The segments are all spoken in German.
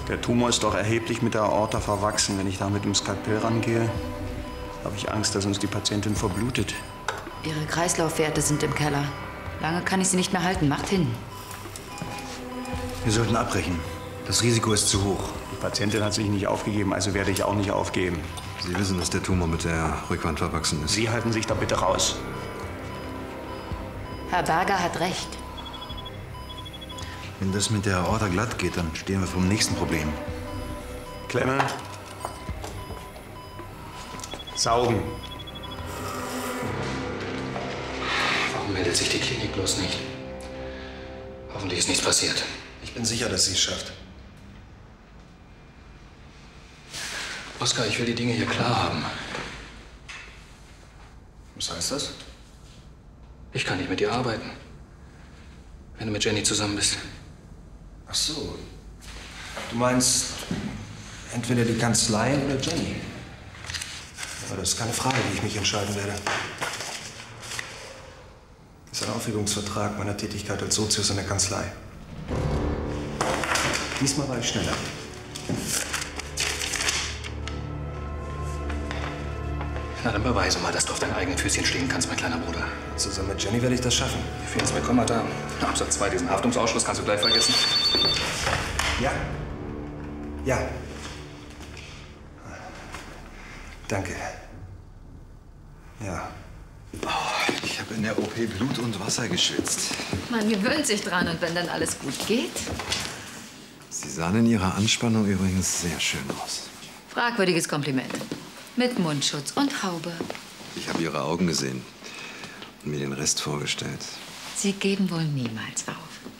Der Tumor ist doch erheblich mit der Aorta verwachsen. Wenn ich da mit dem Skalpell rangehe, habe ich Angst, dass uns die Patientin verblutet. Ihre Kreislaufwerte sind im Keller. Lange kann ich sie nicht mehr halten. Macht hin. Wir sollten abbrechen. Das Risiko ist zu hoch. Die Patientin hat sich nicht aufgegeben, also werde ich auch nicht aufgeben. Sie wissen, dass der Tumor mit der Rückwand verwachsen ist. Sie halten sich da bitte raus. Herr Berger hat recht. Wenn das mit der Aorta glatt geht, dann stehen wir vor dem nächsten Problem. Klemme. Saugen. Warum meldet sich die Klinik bloß nicht? Hoffentlich ist nichts passiert. Ich bin sicher, dass sie es schafft. Oskar, ich will die Dinge hier klar haben. Was heißt das? Ich kann nicht mit dir arbeiten, wenn du mit Jenny zusammen bist. Ach so. Du meinst entweder die Kanzlei oder Jenny? Aber das ist keine Frage, wie ich mich entscheiden werde. Das ist ein Aufhebungsvertrag meiner Tätigkeit als Sozius in der Kanzlei. Diesmal war ich schneller. Na, dann beweise mal, dass du auf deinen eigenen Füßchen stehen kannst, mein kleiner Bruder. Zusammen mit Jenny werde ich das schaffen. Wir finden es mit Kommata. Absatz 2, diesen Haftungsausschluss kannst du gleich vergessen. Ja? Ja. Danke. Ja. Ich habe in der OP Blut und Wasser geschwitzt. Man gewöhnt sich dran und wenn dann alles gut geht. Sie sahen in Ihrer Anspannung übrigens sehr schön aus. Fragwürdiges Kompliment. Mit Mundschutz und Haube. Ich habe Ihre Augen gesehen und mir den Rest vorgestellt. Sie geben wohl niemals auf.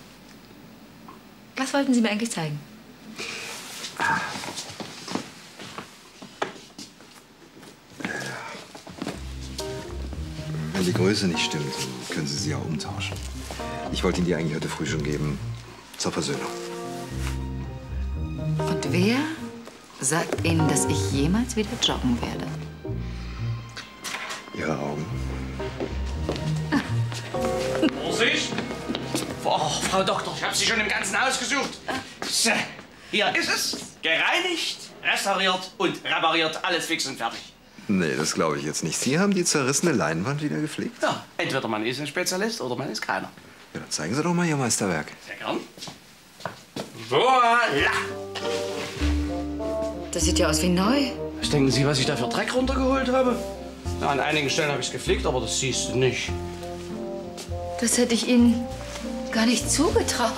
Was wollten Sie mir eigentlich zeigen? Wenn die Größe nicht stimmt, dann können Sie sie ja umtauschen. Ich wollte Ihnen die eigentlich heute früh schon geben, zur Versöhnung. Und wer sagt Ihnen, dass ich jemals wieder joggen werde? Ihre Augen. Vorsicht! Oh, Frau Doktor, ich habe Sie schon im ganzen Haus gesucht. So, hier ist es. Gereinigt, restauriert und repariert. Alles fix und fertig. Nee, das glaube ich jetzt nicht. Sie haben die zerrissene Leinwand wieder gepflegt? Ja, entweder man ist ein Spezialist oder man ist keiner. Ja, dann zeigen Sie doch mal Ihr Meisterwerk. Sehr gern. Voilà! Das sieht ja aus wie neu. Was denken Sie, was ich da für Dreck runtergeholt habe? Ja, an einigen Stellen habe ich es gepflegt, aber das siehst du nicht. Das hätte ich Ihnen gar nicht zugetraut.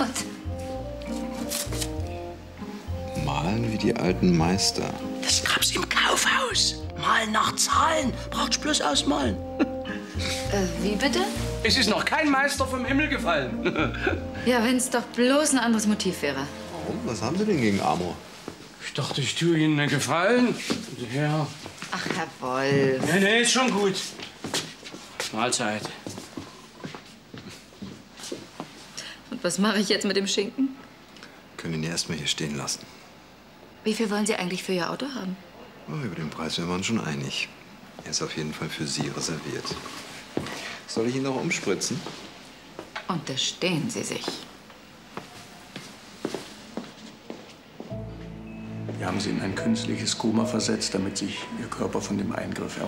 Malen wie die alten Meister. Das gab's im Kaufhaus. Malen nach Zahlen. Braucht's bloß ausmalen. Wie bitte? Es ist noch kein Meister vom Himmel gefallen. Ja, wenn es doch bloß ein anderes Motiv wäre. Warum? Was haben Sie denn gegen Amor? Ich dachte, ich tue Ihnen einen Gefallen. Ja. Ach, Herr Wolf. Nee, ist schon gut. Mahlzeit. Und was mache ich jetzt mit dem Schinken? Können ihn erst mal hier stehen lassen. Wie viel wollen Sie eigentlich für Ihr Auto haben? Oh, über den Preis wären wir uns schon einig. Er ist auf jeden Fall für Sie reserviert. Soll ich ihn noch umspritzen? Unterstehen Sie sich. Wir haben sie in ein künstliches Koma versetzt, damit sich ihr Körper von dem Eingriff erholt.